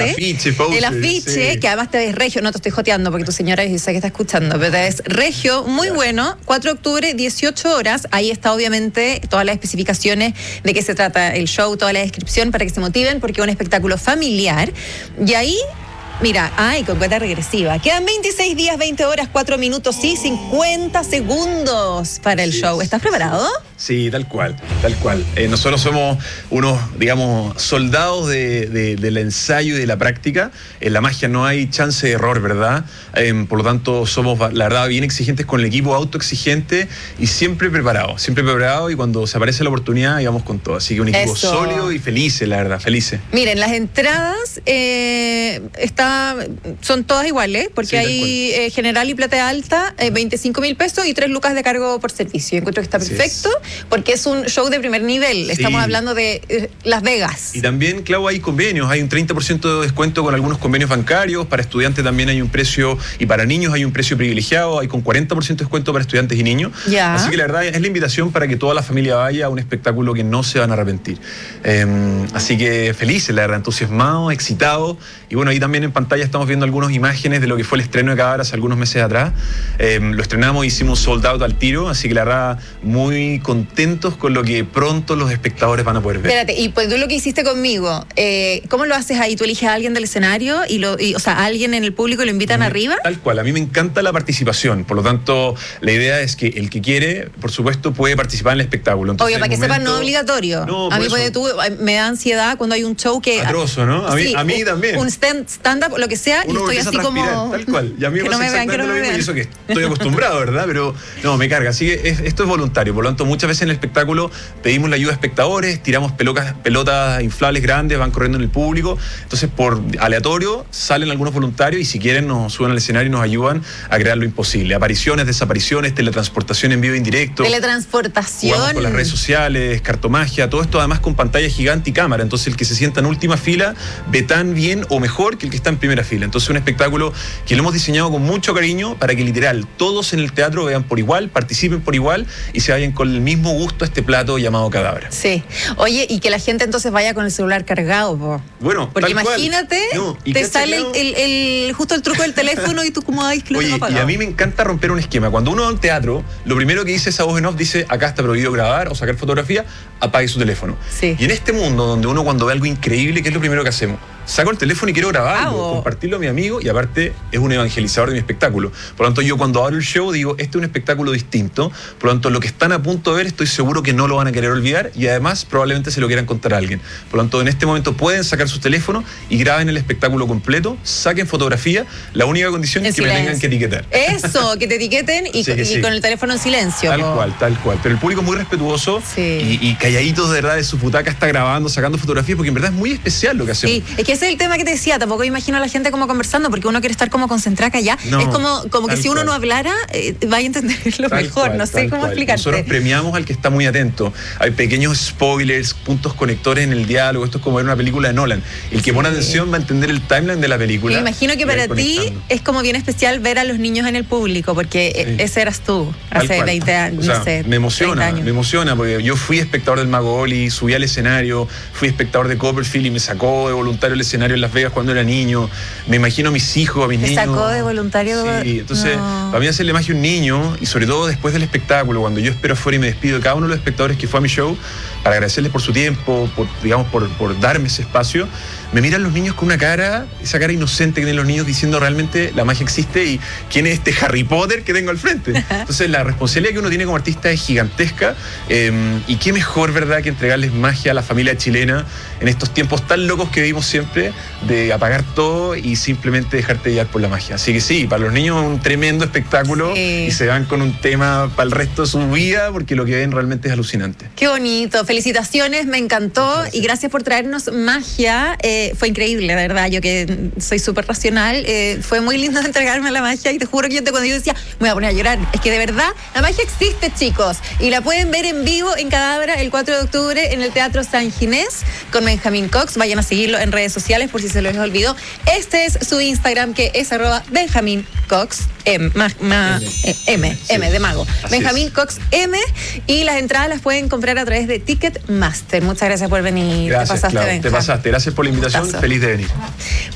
El afiche, sí. Que además te ves regio, no te estoy joteando porque tu señora dice que está escuchando, pero te ves regio, muy bueno, 4 de octubre, 18 horas, ahí está obviamente todas las especificaciones de qué se trata el show, toda la descripción para que se motiven, porque es un espectáculo familiar, y ahí... Mira, con cuenta regresiva. Quedan 26 días, 20 horas, 4 minutos y 50 segundos para el show. ¿Estás preparado? Sí, tal cual, tal cual. Nosotros somos unos, digamos, soldados del ensayo y de la práctica. En la magia no hay chance de error, ¿verdad? Por lo tanto, somos, la verdad, bien exigentes con el equipo, autoexigente y siempre preparados, y cuando se aparece la oportunidad, íbamos con todo. Así que un equipo sólido y felices, la verdad, felices. Miren, las entradas son todas iguales, porque sí, hay general y plata alta, 25.000 pesos y 3 lucas de cargo por servicio. Encuentro que está perfecto, porque es un show de primer nivel. Estamos hablando de Las Vegas. Y también, Clau, hay convenios, hay un 30% de descuento con algunos convenios bancarios, para estudiantes también hay un precio, y para niños hay un precio privilegiado, hay con 40% de descuento para estudiantes y niños. Así que la verdad es la invitación para que toda la familia vaya a un espectáculo que no se van a arrepentir. Así que felices, la verdad, entusiasmados, excitados, y bueno, ahí también en pantalla estamos viendo algunas imágenes de lo que fue el estreno de Cadabra hace algunos meses atrás. Lo estrenamos, hicimos sold out al tiro, así que la verdad muy contentos con lo que pronto los espectadores van a poder ver. Espérate, y pues tú lo que hiciste conmigo, ¿cómo lo haces ahí? ¿Tú eliges a alguien del escenario o sea, a alguien en el público y lo invitan arriba? Tal cual, a mí me encanta la participación, por lo tanto la idea es que el que quiere, por supuesto, puede participar en el espectáculo. Entonces, obvio, para que sepan, no obligatorio. No, a mí me da ansiedad cuando hay un show que... Atroso, ¿no? A mí también. Un stand-up, lo que sea, uno y estoy así como... Tal cual. Y a mí me pasa exactamente lo mismo, y eso que estoy acostumbrado, ¿verdad? Pero no, me carga. Así que esto es voluntario. Por lo tanto, muchas veces en el espectáculo pedimos la ayuda de espectadores, tiramos pelotas inflables grandes, van corriendo en el público. Entonces, por aleatorio, salen algunos voluntarios y si quieren nos suben al escenario y nos ayudan a crear lo imposible. Apariciones, desapariciones, teletransportación en vivo e indirecto. Teletransportación. Jugamos con las redes sociales, cartomagia, todo esto además con pantalla gigante y cámara. Entonces, el que se sienta en última fila ve tan bien o mejor que el que está en primera fila. Entonces, un espectáculo que lo hemos diseñado con mucho cariño para que literal todos en el teatro vean por igual, participen por igual y se vayan con el mismo gusto a este plato llamado Cadabra. Sí. Oye, y que la gente entonces vaya con el celular cargado, po. Bueno, porque imagínate, te sale justo el truco del teléfono y tú como que lo tengo apagado. Y a mí me encanta romper un esquema. Cuando uno va a un teatro, lo primero que dice esa voz en off dice, acá está prohibido grabar o sacar fotografía, apague su teléfono. Sí. Y en este mundo donde uno cuando ve algo increíble, ¿qué es lo primero que hacemos? Saco el teléfono y quiero grabarlo, compartirlo a mi amigo, y aparte es un evangelizador de mi espectáculo. Por lo tanto, yo cuando abro el show digo, este es un espectáculo distinto, por lo tanto, lo que están a punto de ver estoy seguro que no lo van a querer olvidar y además probablemente se lo quieran contar a alguien. Por lo tanto, en este momento pueden sacar sus teléfonos y graben el espectáculo completo, saquen fotografía, la única condición es que me tengan que etiquetar. Eso, que te etiqueten y con el teléfono en silencio. Tal cual. Pero el público es muy respetuoso y calladitos de verdad de su butaca está grabando, sacando fotografías, porque en verdad es muy especial lo que hacemos. Sí, es que ese es el tema que te decía, tampoco imagino a la gente como conversando, porque uno quiere estar como concentrada allá. No, es como que si uno no hablara, vaya a entenderlo mejor, no sé cómo explicarte. Nosotros premiamos al que está muy atento. Hay pequeños spoilers, puntos conectores en el diálogo, esto es como ver una película de Nolan. El que pone atención va a entender el timeline de la película. Me imagino que para ti es como bien especial ver a los niños en el público, porque ese eras tú hace 20 años, o sea, no sé. Me emociona, porque yo fui espectador del Mago Oli, subí al escenario, fui espectador de Copperfield y me sacó de voluntario el escenario en Las Vegas cuando era niño. Me imagino a mis hijos, a mis niños. ¿Te sacó de voluntario? Sí, entonces para mí hacerle magia a un niño, y sobre todo después del espectáculo, cuando yo espero afuera y me despido de cada uno de los espectadores que fue a mi show, para agradecerles por su tiempo, por darme ese espacio, me miran los niños con esa cara inocente que tienen los niños diciendo realmente la magia existe y quién es este Harry Potter que tengo al frente. Entonces la responsabilidad que uno tiene como artista es gigantesca, y qué mejor, ¿verdad?, que entregarles magia a la familia chilena en estos tiempos tan locos que vivimos siempre, de apagar todo y simplemente dejarte guiar por la magia. Así que sí, para los niños es un tremendo espectáculo y se van con un tema para el resto de su vida, porque lo que ven realmente es alucinante. Qué bonito, felicitaciones, me encantó y gracias por traernos magia. Fue increíble, de verdad, yo que soy súper racional, fue muy lindo entregarme la magia y te juro que cuando yo decía, me voy a poner a llorar, es que de verdad la magia existe, chicos, y la pueden ver en vivo en Cadabra el 4 de octubre en el Teatro San Ginés con Benjamín Cox. Vayan a seguirlo en redes sociales por si se les olvidó. Este es su Instagram, que es @BenjaminCox M de mago. Benjamín Cox M, y las entradas las pueden comprar a través de Ticketmaster. Muchas gracias por venir. Gracias, te pasaste. Gracias por la invitación. Feliz de venir.